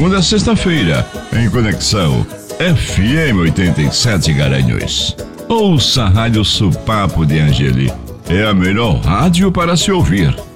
segunda a sexta-feira, em Conexão FM 87 Garanhuns. Ouça a Rádio Supapo de Angeli. É a melhor rádio para se ouvir.